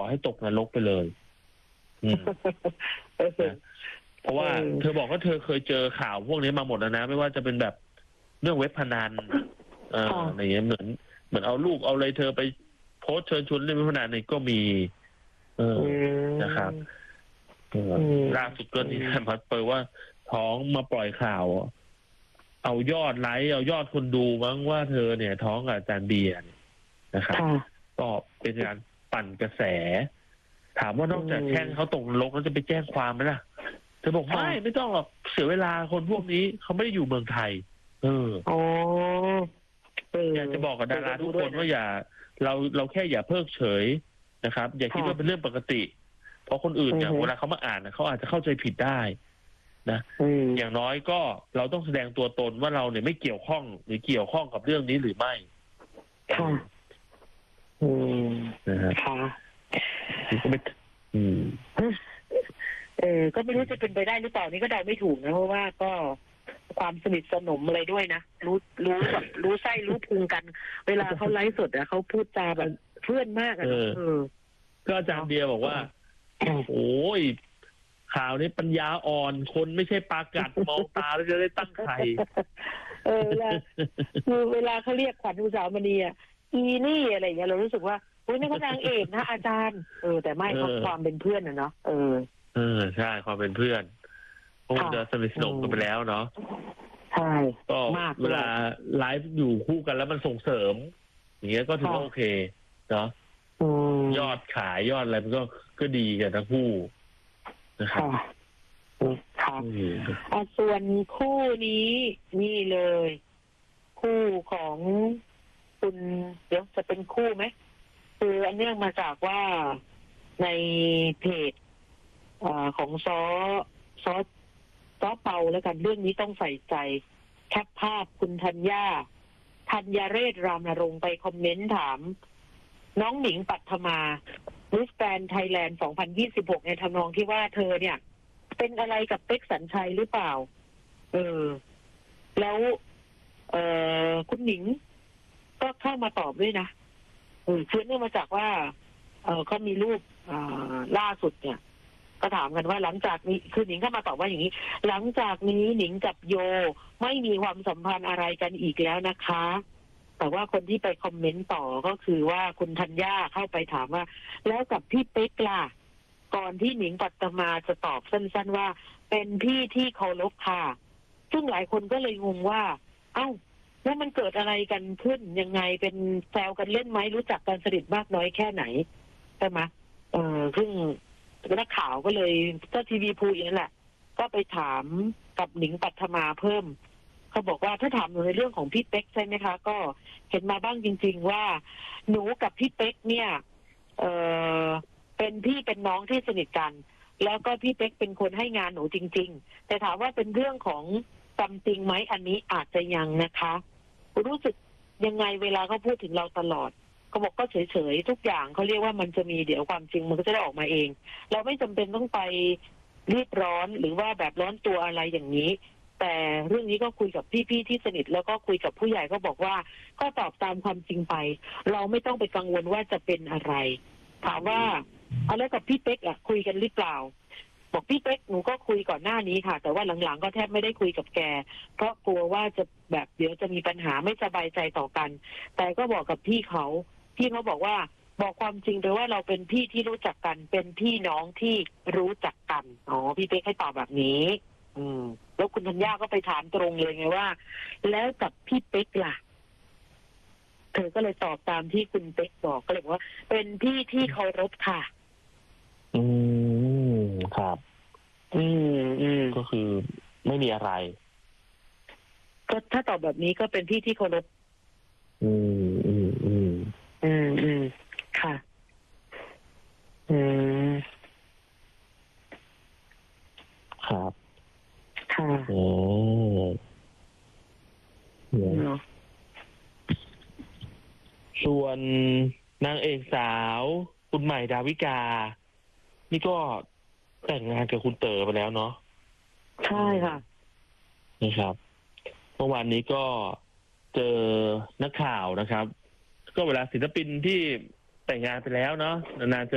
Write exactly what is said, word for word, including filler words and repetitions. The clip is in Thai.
ให้ตกนรกไปเลยอืมนะเพราะว่าเธอบอกว่าเธอเคยเจอข่าวพวกนี้มาหมดแล้วนะไม่ว่าจะเป็นแบบเรื่องเว็บพนันเอ่ออะไรเงี้ยเหมือนเหมือนเอาลูกเอาอะไรเธอไปโพสเชิญชวนเล่นเว็บพนันนี่ก็มี เออนะครับล่าสุดก็นี่พัดเปิดว่าท้องมาปล่อยข่าวเอายอดไลค์เอายอดคนดูมั้งว่าเธอเนี่ยท้องกับอาจารย์เบียร์นะครับก็เป็นการปั่นกระแสถามว่านอกจากแช่งเขาตกนรกแล้วจะไปแจ้งความไหมล่ะเธอบอกไม่ไม่ต้องหรอกเสียเวลาคนพวกนี้เขาไม่ได้อยู่เมืองไทยเอออยากจะบอกกับดาราทุกคนว่าอย่าเราเราแค่อย่าเพิกเฉยนะครับอย่าคิดว่าเป็นเรื่องปกติเพราะคนอื่นเนี่ยเวลาเขามาอ่านเขาอาจจะเข้าใจผิดได้นะอย่างน้อยก็เราต้องแสดงตัวตนว่าเราเนี่ยไม่เกี่ยวข้องหรือเกี่ยวข้องกับเรื่องนี้หรือไม่ค่ะอืมนะค่ะก็ไม่อืมเออก็ไม่รู้จะเป็นไปได้หรือเปล่านี่ก็เดาไม่ถูกนะเพราะว่าก็ความสนิทสนมอะไรด้วยนะรู้รู้แบบรู้ไส้รู้พุงกันเวลาเขาไลฟ์สดอะเขาพูดจาแบบเพื่อนมากอะเออก็อาจารย์เบียร์บอกว่าโอ้ยข่าวนี้ปัญญาอ่อนคนไม่ใช่ปลากัดมองตาแล้วจะได้ตั้งไข่เออเวลาคือเวลาเขาเรียกขวัญอุสามณีอ่ะอีนี่อะไรอย่างเงี้ยเรารู้สึกว่าโอ้ยนี่เขานางเอกนะอาจารย์เออแต่ไม่เขาความเป็นเพื่อนนะเนาะเออเออใช่ความเป็นเพื่อนคงจะสนิทสนมกันไปแล้วเนาะใช่ก็เวลาไลฟ์อยู่คู่กันแล้วมันส่งเสริมอย่างเงี้ยก็ถือว่าโอเคเนาะยอดขายยอดอะไรมันก็ก็ดีกันทั้งคู่นะครับค่ะส่วนคู่นี้นี่เลยคู่ของคุณเดี๋ยวจะเป็นคู่ไหมคืออันเนื่องมาจากว่าในเพจของซอซอซอเปาแล้วกันเรื่องนี้ต้องใส่ใจแคปภาพคุณธัญญาธัญเรศรามนรงค์ไปคอมเมนต์ถามน้องหนิงปัทมามิสแกรนด์ไทยแลนด์สองพันยี่สิบหกในทำนองที่ว่าเธอเนี่ยเป็นอะไรกับเป๊กสัญชัยหรือเปล่าเออแล้วเอ่อคุณหนิงก็เข้ามาตอบด้วยนะเออเชื่อเนื่องมาจากว่าเออเขามีรูปอ่าล่าสุดเนี่ยก็ถามกันว่าหลังจากนี้คือหนิงเข้ามาตอบว่าอย่างนี้หลังจากนี้หนิงกับโยไม่มีความสัมพันธ์อะไรกันอีกแล้วนะคะแต่ว่าคนที่ไปคอมเมนต์ต่อก็คือว่าคุณธัญญาเข้าไปถามว่าแล้วกับพี่เป๊กล่ะก่อนที่หนิงปัตมาจะตอบสั้นๆว่าเป็นพี่ที่เคารพค่ะซึ่งหลายคนก็เลยงงว่าเอ้าแล้วมันเกิดอะไรกันขึ้นยังไงเป็นแซวกันเล่นไหมรู้จักกันสนิทมากน้อยแค่ไหนใช่ไหมเออซึ่งนักข่าวก็เลยก็ทีวีพูดอย่างนั้นแหละก็ไปถามกับหนิงปัทมาเพิ่มเขาบอกว่าถ้าถามหนูในเรื่องของพี่เป๊กใช่ไหมคะก็เห็นมาบ้างจริงๆว่าหนูกับพี่เป๊กเนี่ยเออเป็นพี่เป็นน้องที่สนิทกันแล้วก็พี่เป๊กเป็นคนให้งานหนูจริงๆแต่ถามว่าเป็นเรื่องของจำจริงไหมอันนี้อาจจะยังนะคะรู้สึกยังไงเวลาเขาพูดถึงเราตลอดเขาบอกก็เฉยๆทุกอย่างเขาเรียกว่ามันจะมีเดี๋ยวความจริงมันก็จะได้ออกมาเองเราไม่จำเป็นต้องไปรีบร้อนหรือว่าแบบร้อนตัวอะไรอย่างนี้แต่เรื่องนี้ก็คุยกับพี่ๆที่สนิทแล้วก็คุยกับผู้ใหญ่ก็บอกว่าก็ตอบตามความจริงไปเราไม่ต้องไปกังวลว่าจะเป็นอะไรถามว่าเอาแล้วกับพี่เป๊กอะคุยกันหรือเปล่าบอกพี่เป๊กหนูก็คุยก่อนหน้านี้ค่ะแต่ว่าหลังๆก็แทบไม่ได้คุยกับแกเพราะกลัวว่าจะแบบเดี๋ยวจะมีปัญหาไม่สบายใจต่อกันแต่ก็บอกกับพี่เขาพี่เขาบอกว่าบอกความจริงไปว่าเราเป็นพี่ที่รู้จักกันเป็นพี่น้องที่รู้จักกันอ๋อพี่เป๊กให้ตอบแบบนี้อืมแล้วคุณธัญญาก็ไปถามตรงเลยไงว่าแล้วกับพี่เป๊กล่ะเธอก็เลยตอบตามที่คุณเป๊กบอกก็เลยบอกว่าเป็นพี่ที่เคารพค่ะอืมครับอืมอืมก็คือไม่มีอะไรก็ถ้าตอบแบบนี้ก็เป็นพี่ที่เคารพอืมอืมอืมอืมอืมค่ะอืมครับค่ะโอ้ส่วนนางเอกสาวคุณใหม่ดาวิกานี่ก็แต่งงานกับคุณเต๋อไปแล้วเนาะใช่ค่ะนะครับเมื่อวานนี้ก็เจอนักข่าวนะครับก็เวลาศิลปินที่แต่งงานไปแล้วเนาะนานๆเจอ